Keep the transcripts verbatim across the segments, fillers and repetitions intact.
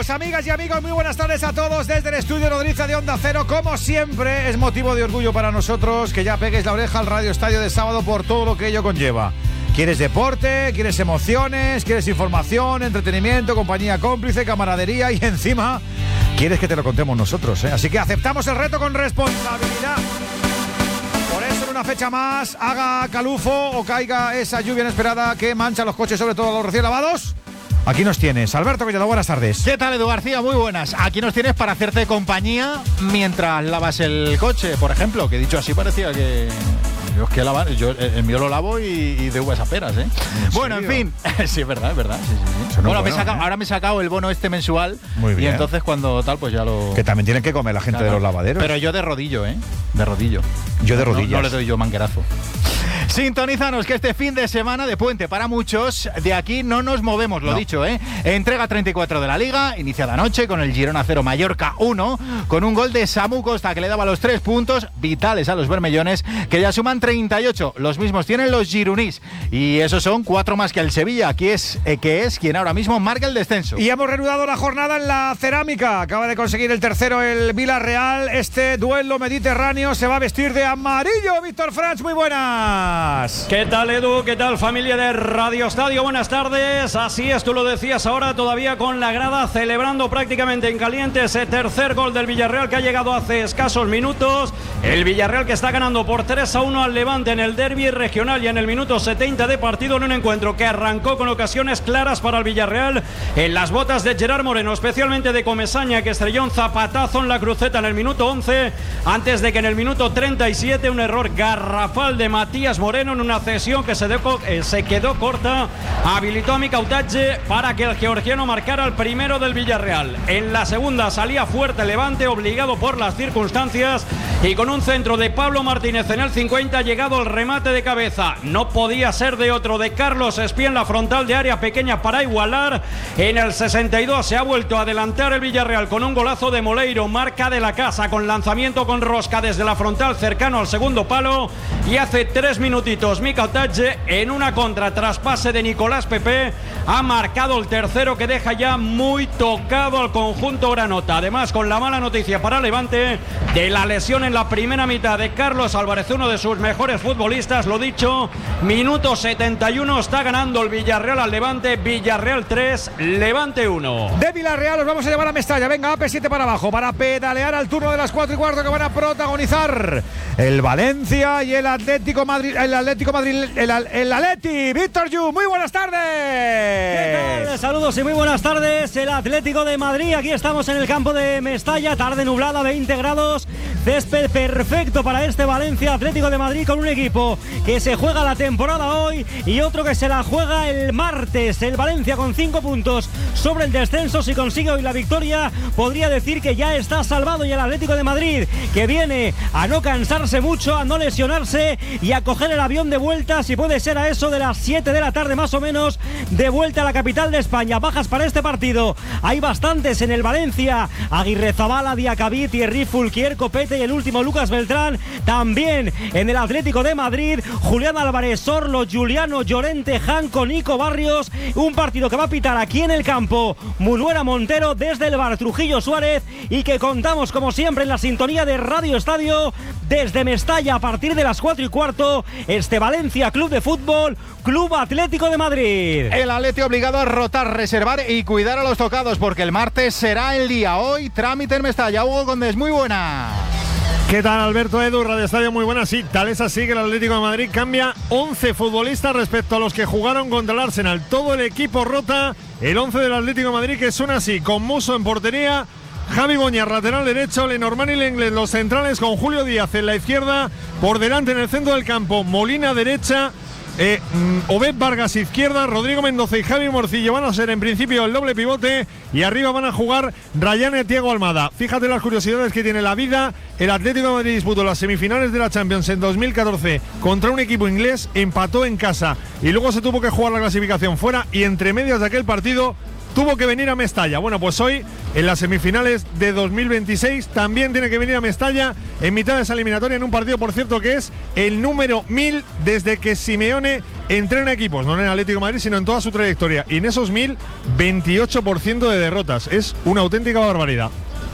Arrancamos, amigas y amigos, muy buenas tardes a todos desde el estudio Nodriza de Onda Cero. Como siempre, es motivo de orgullo para nosotros que ya pegues la oreja al Radio Estadio de sábado por todo lo que ello conlleva. ¿Quieres deporte? ¿Quieres emociones? ¿Quieres información, entretenimiento, compañía cómplice, camaradería? Y encima, ¿quieres que te lo contemos nosotros? ¿eh? Así que aceptamos el reto con responsabilidad. Por eso en una fecha más, haga calufo o caiga esa lluvia inesperada que mancha los coches, sobre todo los recién lavados. Aquí nos tienes, Alberto Collado, buenas tardes. ¿Qué tal, Edu García? Muy buenas. Aquí nos tienes para hacerte compañía mientras lavas el coche, por ejemplo, que dicho así parecía que... Yo es que lavar, yo el mío lo lavo y, y de uvas a peras, ¿eh? ¿En bueno, en fin. Sí, es verdad, es verdad. Sí, sí, sí. No bueno, bueno, me saca, ¿eh? Ahora me he sacado el bono este mensual. Muy bien. Y entonces cuando tal, pues ya lo... Que también tienen que comer la gente claro, de los lavaderos. Pero yo de rodillo, ¿eh? De rodillo. Yo de rodillas. No, no le doy yo manguerazo. Sintonízanos que este fin de semana de puente para muchos, de aquí no nos movemos, lo no. dicho, ¿eh? Entrega treinta y cuatro de la Liga, iniciada anoche con el Girona cero Mallorca uno, con un gol de Samu Costa que le daba los tres puntos vitales a los bermellones, que ya suman treinta y ocho. Los mismos tienen los girunís, y esos son cuatro más que el Sevilla, aquí es, eh, que es quien ahora mismo marca el descenso. Y hemos reanudado la jornada en la cerámica. Acaba de conseguir el tercero el Villarreal. Este duelo mediterráneo se va a vestir de amarillo. Víctor Franch, muy buenas. ¿Qué tal, Edu? ¿Qué tal, familia de Radio Estadio? Buenas tardes. Así es, tú lo decías ahora, todavía con la grada celebrando prácticamente en caliente ese tercer gol del Villarreal que ha llegado hace escasos minutos. El Villarreal que está ganando por tres a uno al Levante en el derbi regional y en el minuto setenta de partido, en un encuentro que arrancó con ocasiones claras para el Villarreal en las botas de Gerard Moreno, especialmente de Comesaña, que estrelló un zapatazo en la cruceta en el minuto once, antes de que en el minuto treinta y siete un error garrafal de Matías Moreno en una cesión que se, de, eh, se quedó corta habilitó a Mika Utache para que el georgiano marcara el primero del Villarreal. En la segunda salía fuerte Levante, obligado por las circunstancias, y con un centro de Pablo Martínez en el cincuenta, llegado el remate de cabeza, no podía ser de otro, de Carlos Espí en la frontal de área pequeña para igualar. En el sesenta y dos se ha vuelto a adelantar el Villarreal con un golazo de Moleiro, marca de la casa, con lanzamiento con rosca desde la frontal cercano al segundo palo, y hace tres minutitos Mika Utache en una contra traspase de Nicolás Pepe ha marcado el tercero, que deja ya muy tocado al conjunto granota. Además, con la mala noticia para Levante de la lesión en la primera mitad de Carlos Álvarez, uno de sus mejores futbolistas, lo dicho, minuto setenta y uno, está ganando el Villarreal al Levante. Villarreal tres, Levante uno. De Villarreal los vamos a llevar a Mestalla. Venga, A P siete para abajo, para pedalear al turno de las cuatro y cuarto, que van a protagonizar el Valencia y el Atlético Madrid, el Atlético Madrid, el, el Atleti. Víctor Yu, muy buenas tardes. ¿Qué tal? Saludos y muy buenas tardes. El Atlético de Madrid, aquí estamos en el campo de Mestalla, tarde nublada, veinte grados, césped perfecto para este Valencia Atlético de Madrid, con un equipo que se juega la temporada hoy y otro que se la juega el martes. El Valencia con cinco puntos sobre el descenso, si consigue hoy la victoria podría decir que ya está salvado, y el Atlético de Madrid, que viene a no cansarse mucho, a no lesionarse y a coger el avión de vuelta, si puede ser a eso de las siete de la tarde más o menos, de vuelta a la capital de España. Bajas para este partido hay bastantes en el Valencia: Aguirrezabala, Diacabí, Thierry Fulquier, Copete y el último Lucas Beltrán. También en el Atlético de Madrid, Julián Álvarez, Sorlo, Juliano, Llorente, Janco, Nico Barrios. Un partido que va a pitar aquí en el campo Munuera Montero desde el bar Trujillo Suárez, y que contamos como siempre en la sintonía de Radio Estadio desde Mestalla a partir de las cuatro y cuarto. Este Valencia Club de Fútbol, Club Atlético de Madrid. El Atleti obligado a rotar, reservar y cuidar a los tocados, porque el martes será el día. Hoy trámite en Mestalla. Hugo Condés, muy buena. ¿Qué tal, Alberto, Edu? Radio Estadio, muy buena. Sí, tal es así que el Atlético de Madrid cambia once futbolistas respecto a los que jugaron contra el Arsenal. Todo el equipo rota. El once del Atlético de Madrid, que suena así: con Musso en portería, Javi Boñar lateral derecho, Lenormand y Lenglet los centrales, con Julio Díaz en la izquierda, por delante en el centro del campo Molina derecha, Eh, Obed Vargas izquierda, Rodrigo Mendoza y Javi Morcillo van a ser en principio el doble pivote, y arriba van a jugar Rayane y Thiago Almada. Fíjate las curiosidades que tiene la vida. El Atlético de Madrid disputó las semifinales de la Champions en dos mil catorce contra un equipo inglés, empató en casa y luego se tuvo que jugar la clasificación fuera, y entre medias de aquel partido tuvo que venir a Mestalla. Bueno, pues hoy en las semifinales de dos mil veintiséis también tiene que venir a Mestalla en mitad de esa eliminatoria, en un partido, por cierto, que es el número mil desde que Simeone entrena equipos, no en el Atlético de Madrid, sino en toda su trayectoria. Y en esos mil, veintiocho por ciento de derrotas. Es una auténtica barbaridad.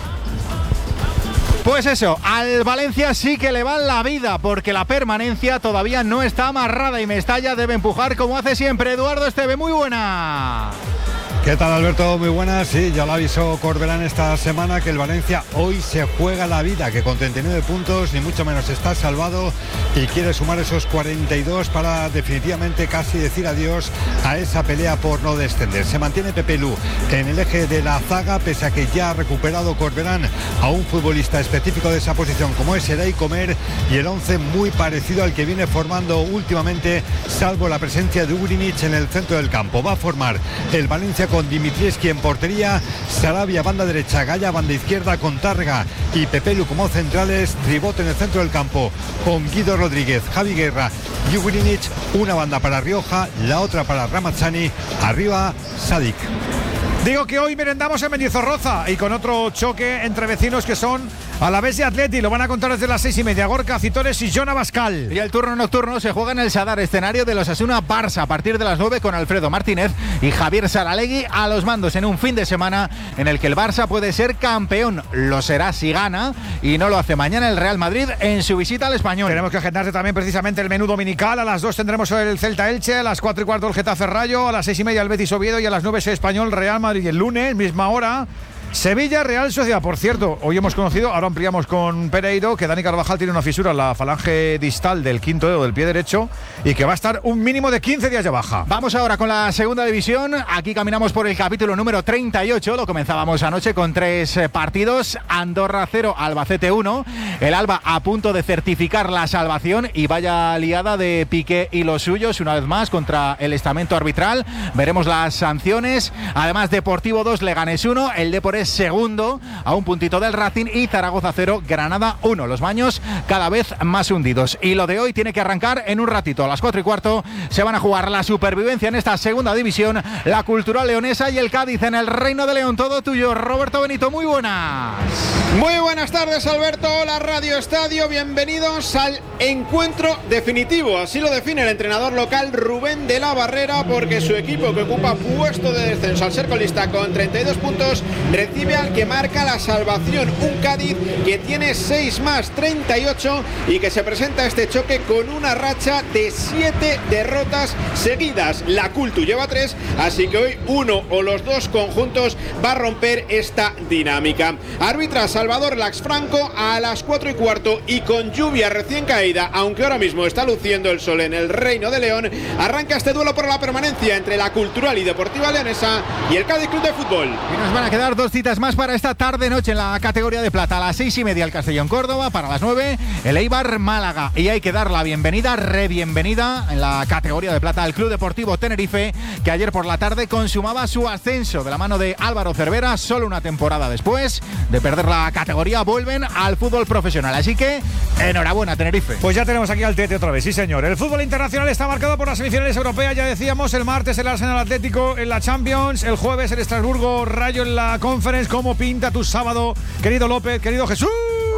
Pues eso, al Valencia sí que le va la vida, porque la permanencia todavía no está amarrada y Mestalla debe empujar como hace siempre. Eduardo Esteve, muy buena. ¿Qué tal, Alberto? Muy buenas. Sí, ya lo avisó Corberán esta semana que el Valencia hoy se juega la vida, que con treinta y nueve puntos ni mucho menos está salvado y quiere sumar esos cuarenta y dos para definitivamente casi decir adiós a esa pelea por no descender. Se mantiene Pepe Lu en el eje de la zaga, pese a que ya ha recuperado Corberán a un futbolista específico de esa posición como es Eray Comer, y el once muy parecido al que viene formando últimamente, salvo la presencia de Ugrinic en el centro del campo. Va a formar el Valencia con Dimitrievski en portería, Sarabia banda derecha, Gaya banda izquierda con Tárrega y Pepe Lu como centrales, Tribot en el centro del campo con Guido Rodríguez, Javi Guerra y Ugrinic, una banda para Rioja, la otra para Ramazzani, arriba Sadik. Digo que hoy merendamos en Mendizorroza y con otro choque entre vecinos que son Alavés y Atleti. Lo van a contar desde las seis y media. Gorka Citores y Jon Abascal. Y el turno nocturno se juega en el Sadar, escenario de los Osasuna Barça, a partir de las nueve, con Alfredo Martínez y Javier Saralegui a los mandos, en un fin de semana en el que el Barça puede ser campeón. Lo será si gana, y no lo hace mañana el Real Madrid en su visita al Español. Tenemos que agendarse también precisamente el menú dominical. A las dos tendremos el Celta Elche, a las cuatro y cuarto el Getafe Rayo, a las seis y media el Betis Oviedo y a las nueve el Español Real Madrid. Y el lunes, misma hora, Sevilla Real Sociedad. Por cierto, hoy hemos conocido, ahora ampliamos con Pereiro, que Dani Carvajal tiene una fisura en la falange distal del quinto dedo del pie derecho y que va a estar un mínimo de quince días de baja. Vamos ahora con la segunda división. Aquí caminamos por el capítulo número treinta y ocho. Lo comenzábamos anoche con tres eh, partidos. Andorra cero, Albacete uno. El Alba a punto de certificar la salvación, y vaya liada de Piqué y los suyos una vez más contra el estamento arbitral. Veremos las sanciones. Además, Deportivo dos, Leganés uno. El Depor es segundo a un puntito del Racing, y Zaragoza cero, Granada uno. Los baños cada vez más hundidos. Y lo de hoy tiene que arrancar en un ratito. A las cuatro y cuarto se van a jugar la supervivencia en esta segunda división, la Cultural Leonesa y el Cádiz en el Reino de León. Todo tuyo, Roberto Benito, muy buenas. Muy buenas tardes, Alberto. Hola, Radio Estadio. Bienvenidos al encuentro definitivo. Así lo define el entrenador local Rubén de la Barrera, porque su equipo, que ocupa puesto de descenso al ser colista con treinta y dos puntos, recibe al que marca la salvación, un Cádiz que tiene seis más, treinta y ocho, y que se presenta a este choque con una racha de siete derrotas seguidas. La Cultu lleva tres, así que hoy uno o los dos conjuntos va a romper esta dinámica. Arbitra Salvador Laxfranco a las cuatro y cuarto, y con lluvia recién caída, aunque ahora mismo está luciendo el sol en el Reino de León, arranca este duelo por la permanencia entre la Cultural y Deportiva Leonesa y el Cádiz Club de Fútbol. Y nos van a quedar dos citas más para esta tarde-noche en la categoría de plata. A las seis y media el Castellón Córdoba, para las nueve el Eibar Málaga. Y hay que dar la bienvenida, re-bienvenida en la categoría de plata al Club Deportivo Tenerife, que ayer por la tarde consumaba su ascenso de la mano de Álvaro Cervera. Solo una temporada después de perder la categoría vuelven al fútbol profesional. Así que enhorabuena, Tenerife. Pues ya tenemos aquí al Tete otra vez, sí señor. El fútbol internacional está marcado por las semifinales europeas, ya decíamos. El martes el Arsenal Atlético en la Champions, el jueves el Estrasburgo Rayo en la Conference. ¿Cómo pinta tu sábado, querido López, querido Jesús?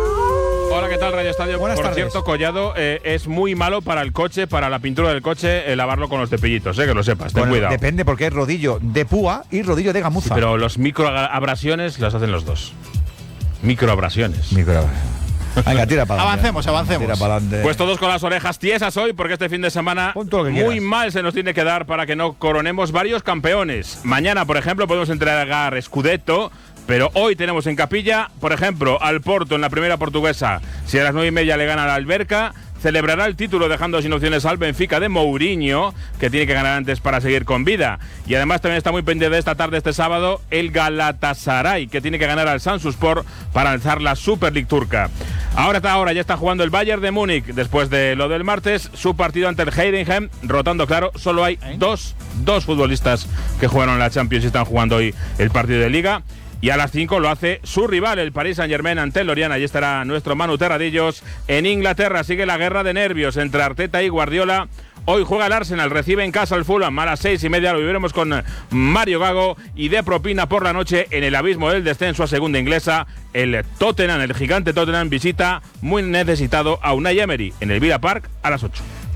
Hola, ¿qué tal, Radio Estadio? Buenas Por tardes. cierto, Collado, eh, es muy malo para el coche, para la pintura del coche, eh, lavarlo con los cepillitos, eh, que lo sepas, ten Bueno, cuidado. depende, porque es rodillo de púa y rodillo de gamuza. Sí, pero los microabrasiones las hacen los dos. Microabrasiones. Micro. Venga, tira para adelante. Avancemos, avancemos. Tira para adelante. Pues todos con las orejas tiesas hoy, porque este fin de semana Pon todo lo que muy quieras. mal se nos tiene que dar para que no coronemos varios campeones. Mañana, por ejemplo, podemos entregar Scudetto, pero hoy tenemos en Capilla, por ejemplo, al Porto en la primera portuguesa. Si a las nueve y media le gana la Alberca, celebrará el título dejando sin opciones al Benfica de Mourinho, que tiene que ganar antes para seguir con vida. Y además también está muy pendiente de esta tarde, este sábado, el Galatasaray, que tiene que ganar al Samsunspor para alzar la Super League turca. Ahora está ahora ya está jugando el Bayern de Múnich después de lo del martes, su partido ante el Heidenheim, rotando claro, solo hay ¿Eh? dos, dos futbolistas que jugaron en la Champions y están jugando hoy el partido de Liga. Y a las cinco lo hace su rival, el Paris Saint-Germain, ante el Lorient. Allí estará nuestro Manu Terradillos. En Inglaterra sigue la guerra de nervios entre Arteta y Guardiola. Hoy juega el Arsenal, recibe en casa el Fulham a las seis y media. Lo viviremos con Mario Gago. Y de propina por la noche, en el abismo del descenso a segunda inglesa, el Tottenham, el gigante Tottenham, visita muy necesitado a Unai Emery en el Villa Park a las ocho.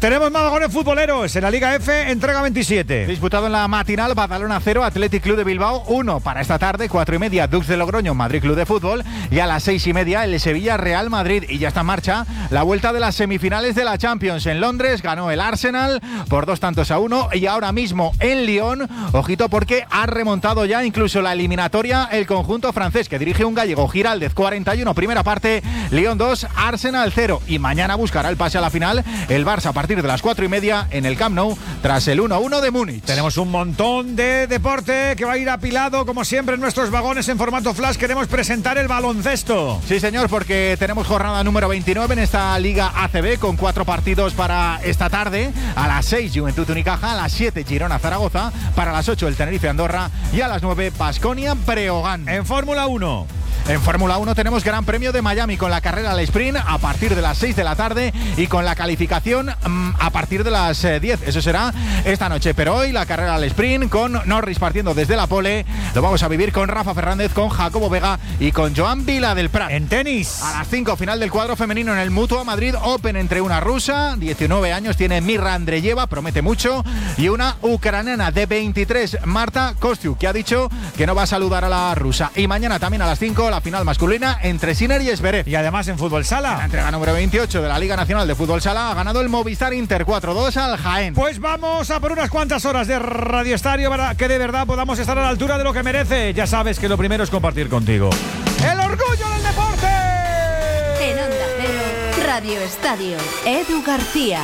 Tenemos más vagones futboleros en la Liga F, entrega veintisiete. Disputado en la matinal, Badalona cero, Athletic Club de Bilbao uno. Para esta tarde, cuatro y media, Dux de Logroño, Madrid Club de Fútbol. Y a las seis y media, el Sevilla Real Madrid. Y ya está en marcha la vuelta de las semifinales de la Champions. En Londres ganó el Arsenal por dos tantos a uno. Y ahora mismo en Lyon, ojito porque ha remontado ya incluso la eliminatoria el conjunto francés que dirige un gallego, Giraldez. cuarenta y uno, primera parte, Lyon dos, Arsenal cero. Y mañana buscará el pase a la final el Barça a partir de las cuatro y media en el Camp Nou tras el uno uno de Múnich. Tenemos un montón de deporte que va a ir apilado como siempre en nuestros vagones en formato flash. Queremos presentar el baloncesto. Sí, señor, porque tenemos jornada número veintinueve en esta Liga A C B con cuatro partidos para esta tarde. A las seis, Juventud Unicaja, a las siete, Girona Zaragoza, para las ocho, el Tenerife Andorra y a las nueve, Baskonia Breogán. En Fórmula uno. En Fórmula uno tenemos Gran Premio de Miami con la carrera al sprint a partir de las seis de la tarde y con la calificación mmm, a partir de las eh, diez. Eso será esta noche. Pero hoy la carrera al sprint con Norris partiendo desde la pole. Lo vamos a vivir con Rafa Fernández, con Jacobo Vega y con Joan Vila del Prat. En tenis. A las cinco, final del cuadro femenino en el Mutua Madrid Open entre una rusa, diecinueve años, tiene Mirra Andreyeva, promete mucho, y una ucraniana de veintitrés, Marta Kostyuk, que ha dicho que no va a saludar a la rusa. Y mañana también a las cinco, la final masculina entre Sinner y Zverev. Y además en fútbol sala, la entrega número veintiocho de la Liga Nacional de Fútbol Sala, ha ganado el Movistar Inter cuatro dos al Jaén. Pues vamos a por unas cuantas horas de Radio Estadio para que de verdad podamos estar a la altura de lo que merece. Ya sabes que lo primero es compartir contigo el orgullo del deporte. En Onda Cero, Radio Estadio, Edu García.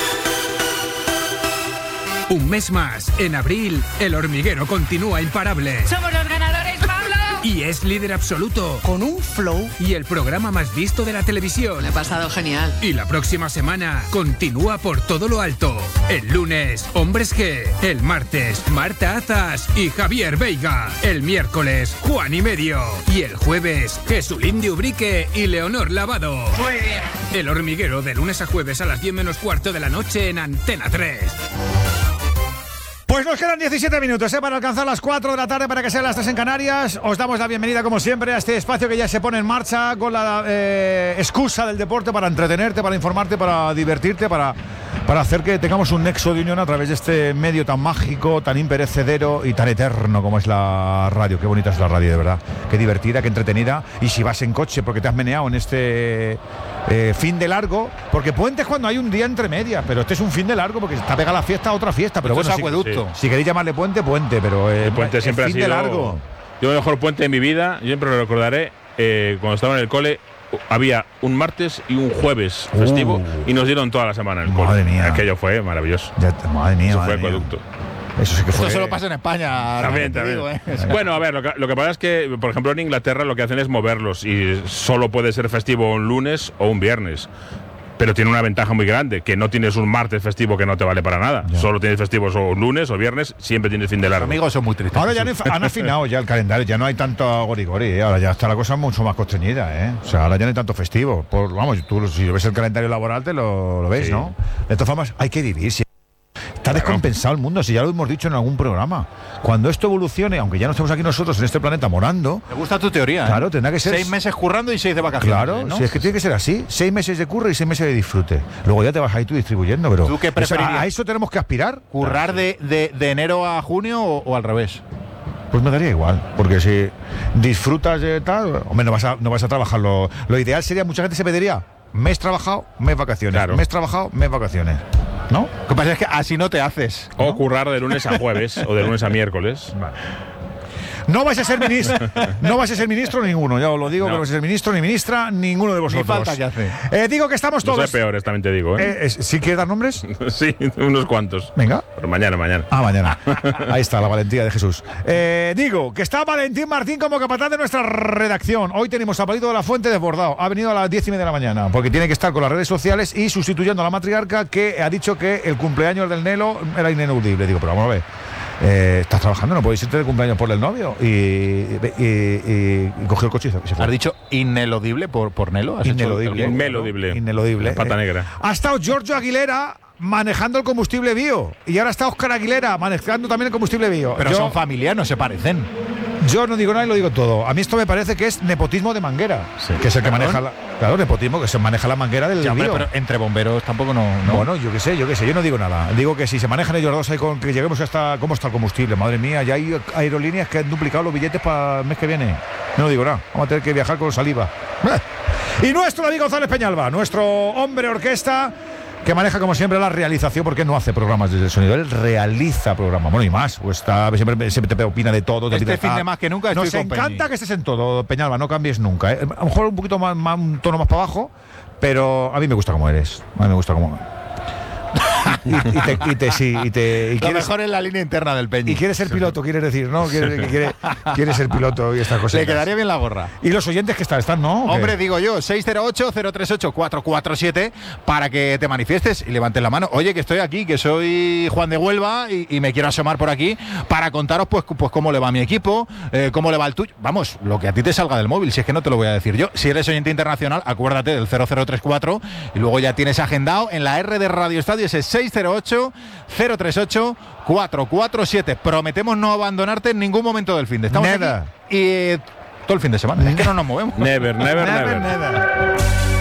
Un mes más, en abril, el hormiguero continúa imparable. ¡Somos los ganadores, Pablo! Y es líder absoluto. Con un flow. Y el programa más visto de la televisión. Me he pasado genial. Y la próxima semana, continúa por todo lo alto. El lunes, Hombres G. El martes, Marta Azas y Javier Veiga. El miércoles, Juan y Medio. Y el jueves, Jesulín de Ubrique y Leonor Lavado. Muy bien. El hormiguero, de lunes a jueves a las diez menos cuarto de la noche en Antena tres. Pues nos quedan diecisiete minutos ¿eh? para alcanzar las cuatro de la tarde para que sean las tres en Canarias. Os damos la bienvenida como siempre a este espacio que ya se pone en marcha con la eh, excusa del deporte para entretenerte, para informarte, para divertirte, para, para hacer que tengamos un nexo de unión a través de este medio tan mágico, tan imperecedero y tan eterno como es la radio. Qué bonita es la radio, de verdad. Qué divertida, qué entretenida. Y si vas en coche porque te has meneado en este eh, fin de largo, porque puente es cuando hay un día entre medias, pero este es un fin de largo porque está pegada la fiesta a otra fiesta. Pero esto bueno, es acueducto. Sí. Si queréis llamarle puente, puente, pero eh, el puente siempre el fin ha sido de largo. Yo el mejor puente de mi vida, yo siempre lo recordaré, eh, cuando estaba en el cole, había un martes y un jueves festivo uh, y nos dieron toda la semana en el madre cole. Mía. Aquello fue maravilloso. Ya, madre mía, Eso madre fue mía. acueducto. Eso sí que fue. Esto solo pasa en España. También, también. Digo, ¿eh? Bueno, a ver, lo que, lo que pasa es que, por ejemplo, en Inglaterra lo que hacen es moverlos y solo puede ser festivo un lunes o un viernes. Pero tiene una ventaja muy grande, que no tienes un martes festivo que no te vale para nada. Ya. Solo tienes festivos o lunes o viernes, siempre tienes fin de largo. Los amigos son muy tristes. Ahora ya han afinado ya el calendario, ya no hay tanto gorigori, ¿eh? Ahora ya está la cosa mucho más constreñida, ¿eh? O sea, ahora ya no hay tanto festivo. Por, vamos, tú si ves el calendario laboral te lo, lo ves, sí. ¿No? De todas formas, hay que vivir. Si está claro. Descompensado el mundo, si ya lo hemos dicho en algún programa. Cuando esto evolucione, aunque ya no estemos aquí nosotros en este planeta morando. Me gusta tu teoría. Claro, ¿eh? tendrá que ser. Seis meses currando y seis de vacaciones. Claro, ¿no? Si es que tiene que ser así. Seis meses de curro y seis meses de disfrute. Luego ya te vas ahí tú distribuyendo, pero. ¿Tú qué preferirías? ¿A, a eso tenemos que aspirar? ¿Currar de, de, de enero a junio o, o al revés? Pues me daría igual, porque si disfrutas de tal, hombre, no vas a, no vas a trabajar. Lo, lo ideal sería, mucha gente se pediría mes trabajado, mes vacaciones. Claro. Mes trabajado, mes vacaciones. ¿No? Lo que pasa es que así no te haces. O ¿no? currar de lunes a jueves o de lunes a miércoles. Vale. No vais a ser ministro, no vais a ser ministro ninguno, ya os lo digo, no. Que no vais a ser ministro ni ministra, ninguno de vosotros. Ni falta que hace. Eh, digo que estamos todos. No sé peores, también te digo, ¿eh? eh, ¿Sí quieres dar nombres? Sí, unos cuantos. Venga. Pero mañana, mañana. Ah, mañana. Ahí está la valentía de Jesús. Eh, digo que está Valentín Martín como capataz de nuestra redacción. Hoy tenemos a Palito de la Fuente desbordado. Ha venido a las diez y media de la mañana porque tiene que estar con las redes sociales y sustituyendo a la matriarca que ha dicho que el cumpleaños del Nelo era ineludible. Digo, pero vamos a ver. Eh, estás trabajando, no puedes irte de cumpleaños por el novio y, y, y, y cogió el coche y se fue. ¿Has dicho ineludible por, por Nelo? ¿Has ineludible. Ineludible. Ineludible. La pata eh, negra. Ha estado Giorgio Aguilera manejando el combustible bio y ahora está Óscar Aguilera manejando también el combustible bio. Pero Yo, son familias, no se parecen. Yo no digo nada y lo digo todo. A mí esto me parece que es nepotismo de Manguera, sí. que es el que maneja la, claro, nepotismo, que se maneja la manguera del ya, lío. Pero entre bomberos tampoco no, no. Bueno, yo qué sé, yo qué sé, yo no digo nada. Digo que si se manejan ellos dos ahí con que lleguemos hasta cómo está el combustible, madre mía, ya hay aerolíneas que han duplicado los billetes para el mes que viene. No digo nada, vamos a tener que viajar con saliva. Y nuestro David González Peñalba, nuestro hombre orquesta, que maneja como siempre la realización, porque no hace programas desde el sonido, él realiza programas, bueno y más, o está, siempre, siempre te opina de todo. Este de fin de más que nunca estoy Nos con encanta Peñi. que estés en todo, Peñalba, no cambies nunca, ¿eh? A lo mejor un poquito más, más, un tono más para abajo, pero a mí me gusta como eres, a mí me gusta como... y, y te, y te, sí, y te y lo quieres, mejor en la línea interna del Peñi. Y quieres ser piloto, quieres decir, ¿no? Quieres, quiere, quiere ser piloto y estas cosas. Le quedaría bien la gorra. Y los oyentes que están, están, ¿no? Hombre, digo yo, seis cero ocho, cero tres ocho, cuatro cuatro siete para que te manifiestes y levantes la mano. Oye, que estoy aquí, que soy Juan de Huelva y, y me quiero asomar por aquí para contaros pues, pues cómo le va a mi equipo, eh, cómo le va el tuyo. Vamos, lo que a ti te salga del móvil, si es que no te lo voy a decir yo. Si eres oyente internacional, acuérdate del cero cero tres cuatro y luego ya tienes agendado en la R de Radio Estadio ese seis cero ocho, cero tres ocho, cuatro cuatro siete. Prometemos no abandonarte en ningún momento del fin de Estamos Never. aquí y eh, todo el fin de semana. Never. Es que no nos movemos. Never, never, never, never. never.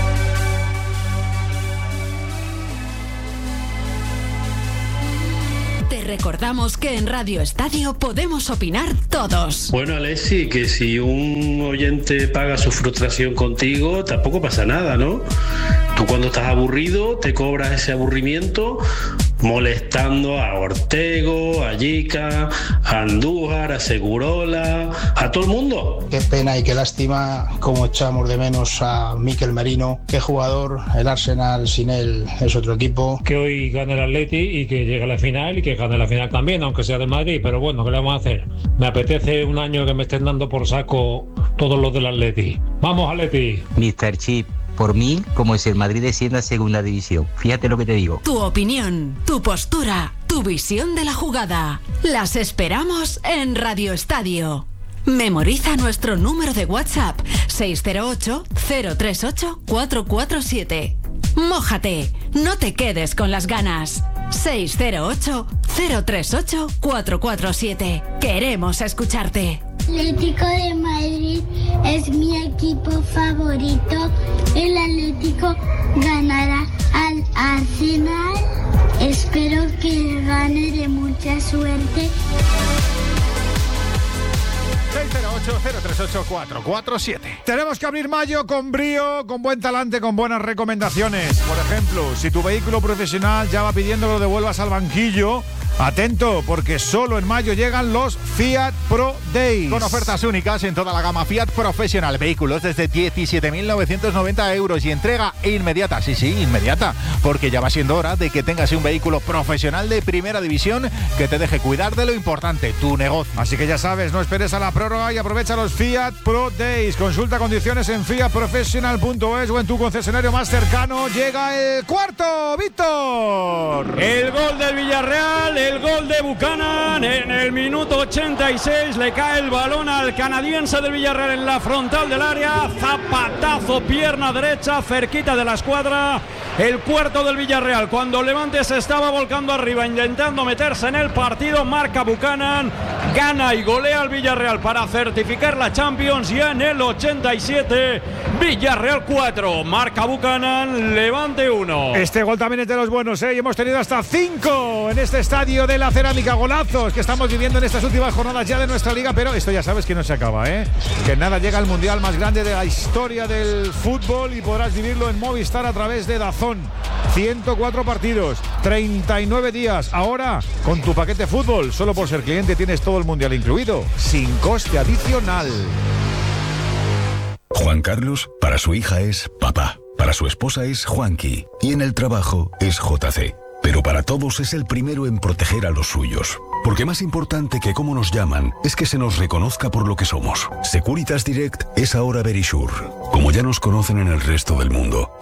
Te recordamos que en Radio Estadio podemos opinar todos. Bueno, Alexi, que si un oyente paga su frustración contigo, tampoco pasa nada, ¿no? Tú cuando estás aburrido, te cobras ese aburrimiento molestando a Ortego, a Yica, a Andújar, a Segurola, a todo el mundo. Qué pena y qué lástima cómo echamos de menos a Mikel Merino. Qué jugador, el Arsenal sin él es otro equipo. Que hoy gane el Atleti y que llegue a la final y que gane la final también, aunque sea de Madrid, pero bueno, ¿qué le vamos a hacer? Me apetece un año que me estén dando por saco todos los del Atleti. ¡Vamos, Atleti! mister Chip. Por mí, como si el Madrid descienda a segunda división. Fíjate lo que te digo. Tu opinión, tu postura, tu visión de la jugada. Las esperamos en Radio Estadio. Memoriza nuestro número de WhatsApp seis cero ocho, cero tres ocho, cuatro cuatro siete. Mójate, no te quedes con las ganas. seis cero ocho, cero tres ocho, cuatro cuatro siete. Queremos escucharte. Atlético de Madrid es mi equipo favorito. El Atlético ganará al Arsenal. Espero que gane de mucha suerte. seis cero ocho, cero tres ocho, cuatro cuatro siete. Tenemos que abrir mayo con brío, con buen talante, con buenas recomendaciones. Por ejemplo, si tu vehículo profesional ya va pidiendo que lo devuelvas al banquillo, atento, porque solo en mayo llegan los Fiat Pro Days. Con ofertas únicas en toda la gama Fiat Professional. Vehículos desde diecisiete mil novecientos noventa euros y entrega inmediata. Sí, sí, inmediata. Porque ya va siendo hora de que tengas un vehículo profesional de primera división que te deje cuidar de lo importante, tu negocio. Así que ya sabes, no esperes a la prórroga y aprovecha los Fiat Pro Days. Consulta condiciones en fiat professional punto es o en tu concesionario más cercano. Llega el cuarto, Víctor. El gol del Villarreal. El gol de Buchanan en el minuto ochenta y seis, le cae el balón al canadiense del Villarreal en la frontal del área, zapatazo, pierna derecha, cerquita de la escuadra, el cuarto del Villarreal. Cuando Levante se estaba volcando arriba, intentando meterse en el partido, marca Buchanan, gana y golea al Villarreal para certificar la Champions. Ya en el ochenta y siete, Villarreal cuatro, marca Buchanan, Levante uno. Este gol también es de los buenos, ¿eh? Y hemos tenido hasta cinco en este estadio de la Cerámica, golazos que estamos viviendo en estas últimas jornadas ya de nuestra liga, pero esto ya sabes que no se acaba, ¿eh? Que nada, llega el mundial más grande de la historia del fútbol y podrás vivirlo en Movistar a través de DAZN. ciento cuatro partidos, treinta y nueve días. Ahora, con tu paquete fútbol, solo por ser cliente tienes todo el mundial incluido, sin coste adicional. Juan Carlos, para su hija es papá, para su esposa es Juanqui y en el trabajo es J C. Pero para todos es el primero en proteger a los suyos. Porque más importante que cómo nos llaman es que se nos reconozca por lo que somos. Securitas Direct es ahora Verisure, como ya nos conocen en el resto del mundo.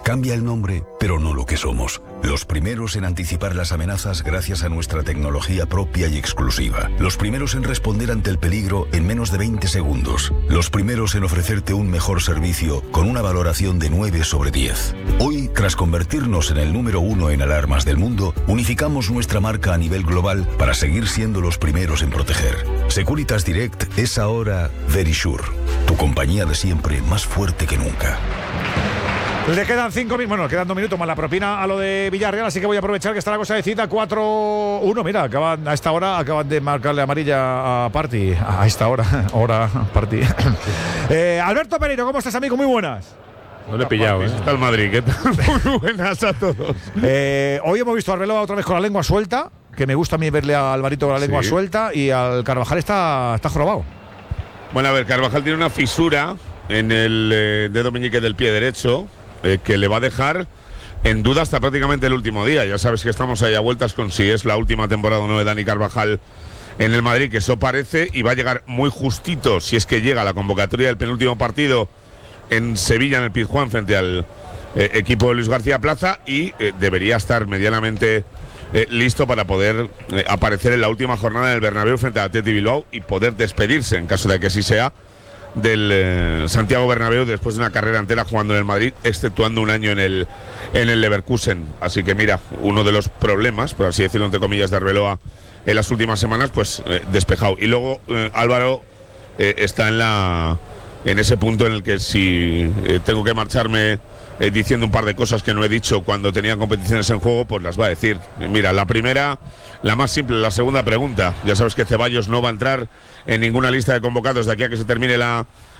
Cambia el nombre, pero no lo que somos. Los primeros en anticipar las amenazas gracias a nuestra tecnología propia y exclusiva. Los primeros en responder ante el peligro en menos de veinte segundos. Los primeros en ofrecerte un mejor servicio con una valoración de nueve sobre diez. Hoy, tras convertirnos en el número uno en alarmas del mundo, unificamos nuestra marca a nivel global para seguir siendo los primeros en proteger. Securitas Direct es ahora Verisure, tu compañía de siempre más fuerte que nunca. Le quedan cinco minutos, bueno, quedan dos minutos más la propina a lo de Villarreal, así que voy a aprovechar que está la cosa de cita. Cuatro uno, mira, acaban, a esta hora acaban de marcarle amarilla a Party, a esta hora, hora Party. eh, Alberto Pereiro, ¿cómo estás, amigo? Muy buenas. No le he pillado, ¿eh? Está el Madrid, ¿qué tal? Muy buenas a todos. Eh, hoy hemos visto a Arbeloa otra vez con la lengua suelta, que me gusta a mí verle a Alvarito con la lengua sí. suelta, y al Carvajal está, está jorobado. Bueno, a ver, Carvajal tiene una fisura en el eh, dedo meñique del pie derecho, Eh, que le va a dejar en duda hasta prácticamente el último día. Ya sabes que estamos ahí a vueltas con si es la última temporada o no de Dani Carvajal en el Madrid, que eso parece, y va a llegar muy justito, si es que llega la convocatoria del penúltimo partido en Sevilla, en el Pizjuán, frente al eh, equipo de Luis García Plaza, y eh, debería estar medianamente eh, listo para poder eh, aparecer en la última jornada del Bernabéu frente al Athletic Bilbao y poder despedirse, en caso de que así sea, del eh, Santiago Bernabéu después de una carrera entera jugando en el Madrid, exceptuando un año en el en el Leverkusen. Así que mira, uno de los problemas, por así decirlo entre comillas, de Arbeloa en las últimas semanas, pues eh, despejado. Y luego eh, Álvaro eh, está en la en ese punto en el que si eh, tengo que marcharme eh, diciendo un par de cosas que no he dicho cuando tenía competiciones en juego, pues las va a decir. Mira, la primera, la más simple, la segunda pregunta. Ya sabes que Ceballos no va a entrar en ninguna lista de convocados de aquí a que se termine la